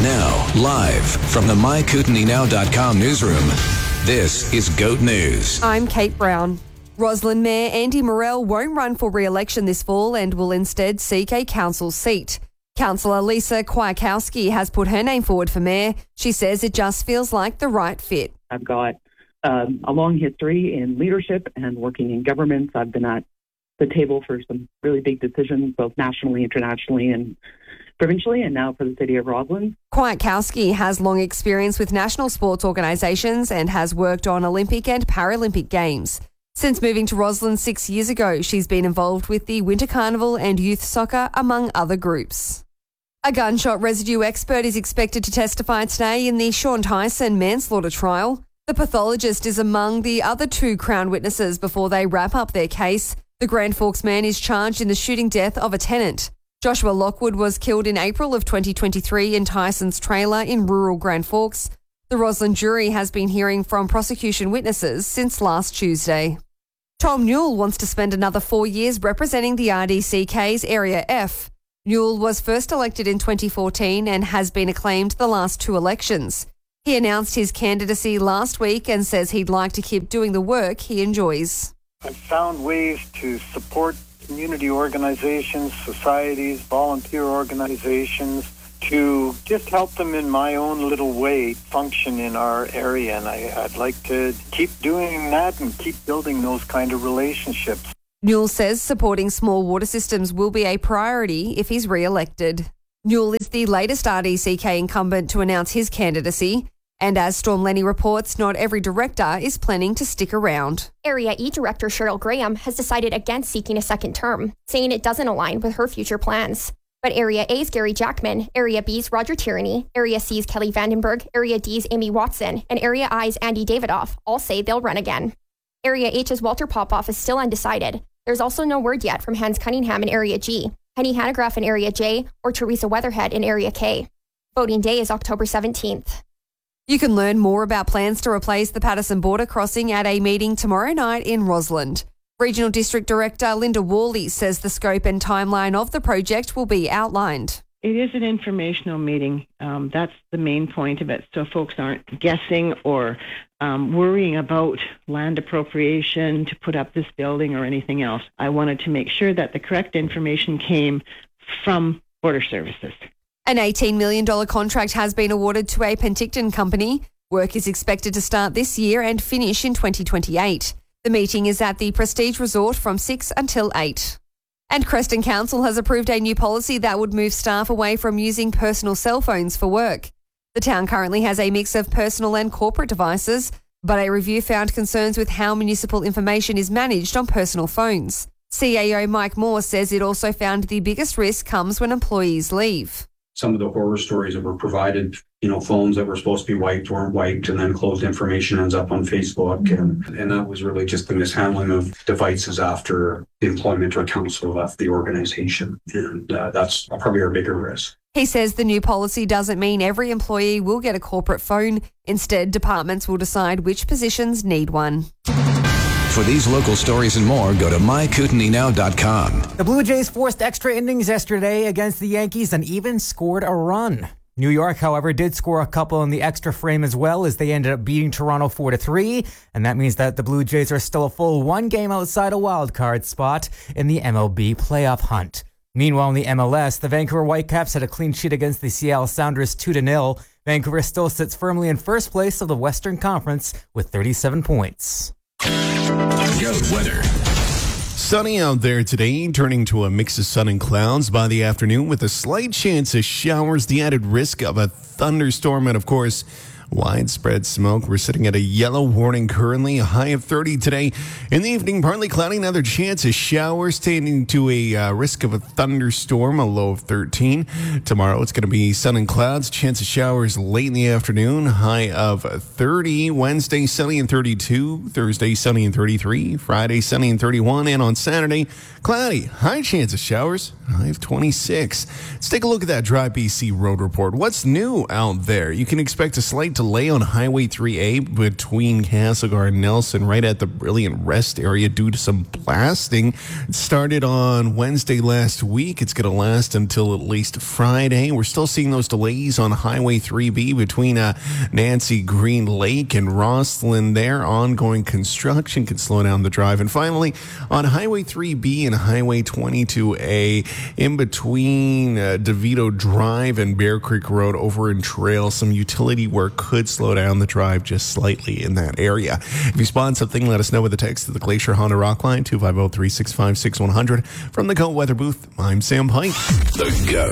Now, live from the MyKootenaeNow.com newsroom, this is GOAT News. I'm Kate Brown. Roslyn Mayor Andy Morell won't run for re-election this fall and will instead seek a council seat. Councillor Lisa Kwiatkowski has put her name forward for mayor. She says it just feels like the right fit. I've got a long history in leadership and working in governments. I've been at the table for some really big decisions, both nationally, internationally, and provincially, and now for the city of Roslyn. Kwiatkowski has long experience with national sports organisations and has worked on Olympic and Paralympic Games. Since moving to Roslyn 6 years ago, she's been involved with the Winter Carnival and youth soccer, among other groups. A gunshot residue expert is expected to testify today in the Sean Tyson manslaughter trial. The pathologist is among the other two Crown witnesses before they wrap up their case. The Grand Forks man is charged in the shooting death of a tenant. Joshua Lockwood was killed in April of 2023 in Tyson's trailer in rural Grand Forks. The Roslyn jury has been hearing from prosecution witnesses since last Tuesday. Tom Newell wants to spend another 4 years representing the RDCK's Area F. Newell was first elected in 2014 and has been acclaimed the last two elections. He announced his candidacy last week and says he'd like to keep doing the work he enjoys. I've found ways to support community organizations, societies, volunteer organizations, to just help them in my own little way function in our area. And I'd like to keep doing that and keep building those kind of relationships. Newell says supporting small water systems will be a priority if he's re-elected. Newell is the latest RDCK incumbent to announce his candidacy. And as Storm Lenny reports, not every director is planning to stick around. Area E Director Cheryl Graham has decided against seeking a second term, saying it doesn't align with her future plans. But Area A's Gary Jackman, Area B's Roger Tierney, Area C's Kelly Vandenberg, Area D's Amy Watson, and Area I's Andy Davidoff all say they'll run again. Area H's Walter Popoff is still undecided. There's also no word yet from Hans Cunningham in Area G, Henny Hanegraaff in Area J, or Teresa Weatherhead in Area K. Voting day is October 17th. You can learn more about plans to replace the Patterson border crossing at a meeting tomorrow night in Rossland. Regional District Director Linda Worley says the scope and timeline of the project will be outlined. It is an informational meeting. That's the main point of it, so folks aren't guessing or worrying about land appropriation to put up this building or anything else. I wanted to make sure that the correct information came from Border Services. An $18 million contract has been awarded to a Penticton company. Work is expected to start this year and finish in 2028. The meeting is at the Prestige Resort from 6 until 8. And Creston Council has approved a new policy that would move staff away from using personal cell phones for work. The town currently has a mix of personal and corporate devices, but a review found concerns with how municipal information is managed on personal phones. CAO Mike Moore says it also found the biggest risk comes when employees leave. Some of the horror stories that were provided, phones that were supposed to be wiped weren't wiped, and then closed information ends up on Facebook. And that was really just the mishandling of devices after the employment or council left the organization. And that's probably our bigger risk. He says the new policy doesn't mean every employee will get a corporate phone. Instead, departments will decide which positions need one. For these local stories and more, go to MyKootenaeNow.com. The Blue Jays forced extra innings yesterday against the Yankees and even scored a run. New York, however, did score a couple in the extra frame as well as they ended up beating Toronto 4-3. And that means that the Blue Jays are still a full one game outside a wild card spot in the MLB playoff hunt. Meanwhile, in the MLS, the Vancouver Whitecaps had a clean sheet against the Seattle Sounders 2-0. Vancouver still sits firmly in first place of the Western Conference with 37 points. GOAT weather. Sunny out there today, turning to a mix of sun and clouds by the afternoon with a slight chance of showers, the added risk of a thunderstorm, and of course, widespread smoke. We're sitting at a yellow warning currently, a high of 30 today. In the evening, partly cloudy, another chance of showers, tending to a risk of a thunderstorm, a low of 13. Tomorrow, it's going to be sun and clouds, chance of showers late in the afternoon, high of 30. Wednesday, sunny and 32. Thursday, sunny and 33. Friday, sunny and 31. And on Saturday, cloudy, high chance of showers, high of 26. Let's take a look at that Drive BC road report. What's new out there? You can expect a slight to delay on Highway 3A between Castlegar and Nelson, right at the Brilliant Rest area due to some blasting. It started on Wednesday last week. It's going to last until at least Friday. We're still seeing those delays on Highway 3B between Nancy Green Lake and Rosslyn there. Ongoing construction can slow down the drive. And finally, on Highway 3B and Highway 22A, in between DeVito Drive and Bear Creek Road over in Trail, some utility work could slow down the drive just slightly in that area. If you spot something, let us know with a text to the Glacier Honda Rock line, 250-365-6100. From the GOAT Weather Booth, I'm Sam Pike. The GOAT.